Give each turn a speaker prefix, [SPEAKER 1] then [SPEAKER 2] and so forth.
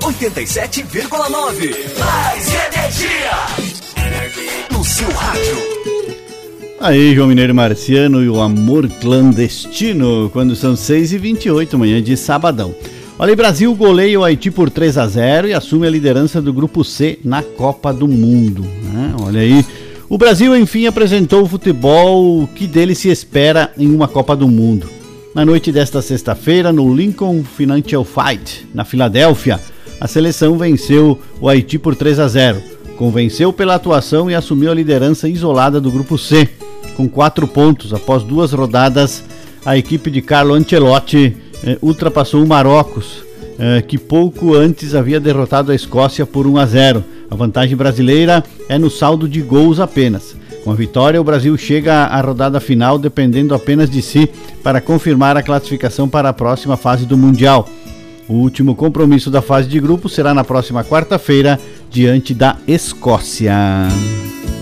[SPEAKER 1] 87,9. Mais energia no seu rádio.
[SPEAKER 2] Aí, João Mineiro Marciano e o Amor Clandestino, quando são 6h28, manhã de sabadão. Olha aí, Brasil goleia o Haiti por 3-0 e assume a liderança do Grupo C na Copa do Mundo, né? Olha aí, o Brasil enfim apresentou o futebol que dele se espera em uma Copa do Mundo. Na noite desta sexta-feira, no Lincoln Financial Fight, na Filadélfia, a seleção venceu o Haiti por 3-0. Convenceu pela atuação e assumiu a liderança isolada do Grupo C, com 4 pontos. Após 2 rodadas, a equipe de Carlo Ancelotti ultrapassou o Marrocos, que pouco antes havia derrotado a Escócia por 1-0. A vantagem brasileira é no saldo de gols apenas. Com a vitória, o Brasil chega à rodada final dependendo apenas de si para confirmar a classificação para a próxima fase do Mundial. O último compromisso da fase de grupo será na próxima quarta-feira, diante da Escócia.